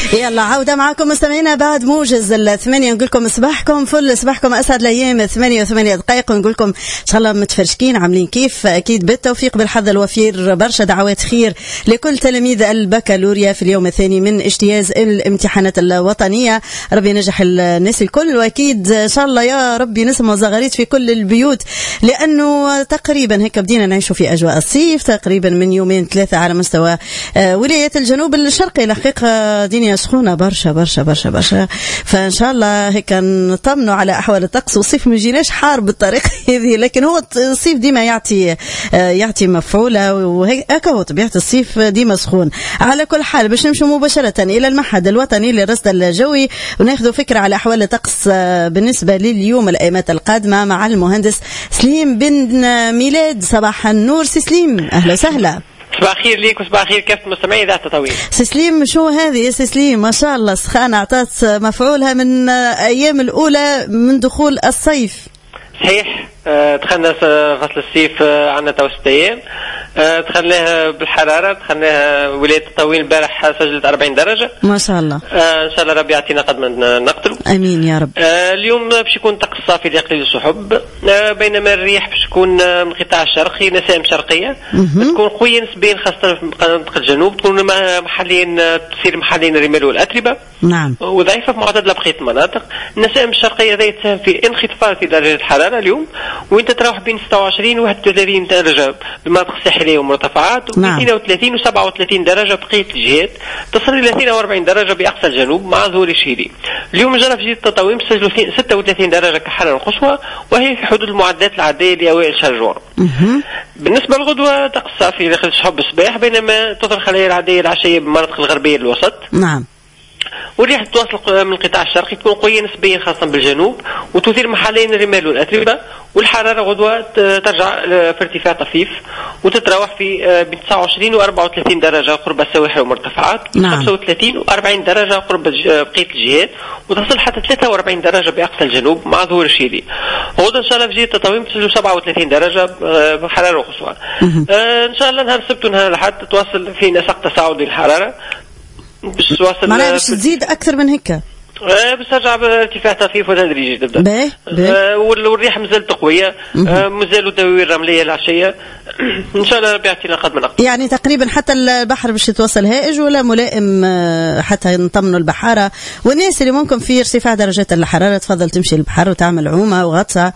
يلا عودة معكم مستمعينا بعد موجز 8. نقول لكم صباحكم فل، صباحكم أسعد الأيام. 8 دقائق ونقول لكم إن شاء الله متفرشكين عاملين كيف. أكيد بالتوفيق بالحظ الوفير. برشا دعوات خير لكل تلاميذ البكالوريا في اليوم الثاني من اجتياز الامتحانات الوطنية. ربي ينجح الناس الكل، وأكيد إن شاء الله يا ربي نسمع زغاريت في كل البيوت، لأنه تقريبا هيك بدينا نعيشوا في أجواء الصيف تقريبا من 2-3 على مستوى ولاية الجنوب الشرقي. الحقيقة دنيا سخونة برشا برشا برشا برشا، فإن شاء الله هيك نطمنوا على أحوال الطقس، والصيف ما يجيناش حار بالطريقة هذه، لكن هو الصيف ديما يعطي مفعولة، وهيك هو طبيعة الصيف ديما سخون. على كل حال باش نمشوا مباشرة إلى المعهد الوطني للرصد الجوي وناخذوا فكرة على أحوال الطقس بالنسبة لليوم الأيامات القادمة مع المهندس سليم بن ميلاد. صباح النور سي سليم، أهلا وسهلا. صباح الخير ليك وصباح الخير كافة مستمعي ذات تطوير. سي سليم شو هذه يا سي سليم؟ ما شاء الله سخانة عطات مفعولها من أيام الأولى من دخول الصيف. صحيح، دخلنا فصل الصيف عندنا تو 6 أيام. دخلناها بالحرارة، دخلناها ولاية الطويل البارح سجلت 40 درجة ما شاء الله. إن شاء الله ربي يعطينا قد ما نقدروا. أمين يا رب. اليوم باش يكون طقس صافي لقليل السحب، بينما الريح باش تكون من القطاع الشرقي نسائم شرقية تكون قوية نسبيا خاصة في منطقة الجنوب، تكون تصير محليا الرمال والأتربة. نعم. وضعيفة في معتدلة بقية المناطق. النسائم الشرقية ذي تساهم في انخفاض في درجة الحرارة اليوم، وانت تروح بين 26 و 31 درجة بالمناطق الساحلية والمرتفعات، و 32 و 37 درجة بقية الجهات، تصل إلى 42 درجة بأقصى الجنوب مع ظهور الشيري. اليوم جرى في جهة التطاوين سجلوا 36 درجة كحرارة القصوى، وهي في حدود المعدات العادية لأوائل شهر جوان. بالنسبة للغدوة طقس صافي داخل الصباح الصباح، بينما تظهر الخلايا العادية العشية بالمناطق الغربية للوسط. نعم. والريح تواصل من القطاع الشرقي تكون قوية نسبيا خاصة بالجنوب، وتثير محليا الرمال والأتربة. والحرارة غدوة ترجع في ارتفاع طفيف، وتتراوح في بين 29 و 34 درجة قرب السواحل والمرتفعات، 35 و 40 درجة قرب بقية الجهات، وتصل حتى 43 درجة بأقصى الجنوب مع ظهور الشيري. غدوة إن شاء الله في جهة التطويم تسجل 37 درجة بحرارة قصوى. إن شاء الله نهار السبت ونهار الأحد تواصل في نسق تصاعدي الحرارة، معناها باش تزيد أكثر من هيك، بس ترجع بارتفاع طفيف وتدريجي تبدا. والريح مازالت قويه، مازالوا دوائر رمليه العشيه. ان شاء الله ربي يعطينا قد ما نقدر. يعني تقريبا حتى البحر باش يتوصل هائج ولا ملائم حتى نطمنوا البحاره، والناس اللي ممكن في ارتفاع درجات الحراره تفضل تمشي للبحر وتعمل عومه وغطسه،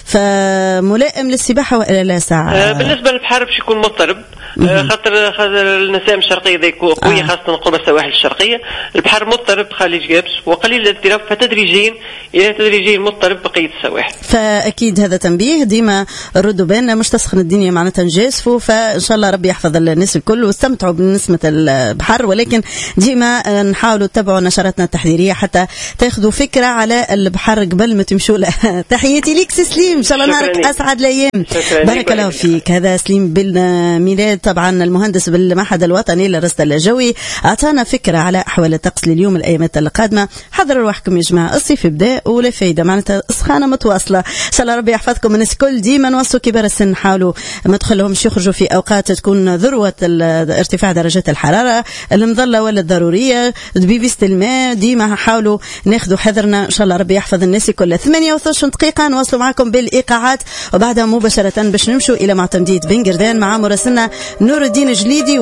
فملائم للسباحه ولا لا ساعه؟ بالنسبه للبحر باش يكون مضطرب، خاطر النسائم الشرقيه ذي قويه خاصه قرب السواحل الشرقيه. البحر مضطرب خليج جابس وقليل الاضطراب، فتدريجيا الى تدريجيا مضطرب بقيه السواحل. فاكيد هذا تنبيه ديما ردوا بالنا، مش تسخن الدنيا معناتها نجاسفوا. فان شاء الله ربي يحفظ الناس الكل واستمتعوا بنسمه البحر، ولكن ديما نحاولوا تتبعوا نشراتنا التحذيريه حتى تاخذوا فكره على البحر قبل ما تمشوا له. تحياتي ليك سي سليم، ان شاء الله نهارك اسعد الايام. بارك الله فيك. هذا سليم بن ميلاد طبعا المهندس بالمعهد الوطني للرصد الجوي، اعطانا فكره على احوال الطقس لليوم الايامات القادمه. حضروا روحكم يا جماعه، الصيف بدا ولا فايده، معناتها السخانه متواصله. ان شاء الله ربي يحفظكم الناس الكل. ديما نوصوا كبار السن، حاولوا ما تخلوهمش يخرجوا في اوقات تكون ذروه ارتفاع درجات الحراره، المظله ولا الضروريه، بيبيسه الماء، ديما حاولوا ناخذوا حذرنا. ان شاء الله ربي يحفظ الناس الكل. 28 دقيقه نواصلوا معكم بالايقاعات، وبعدها مباشره باش نمشوا الى معتمديه بن قردان مع مراسلنا نور الدين جليدي.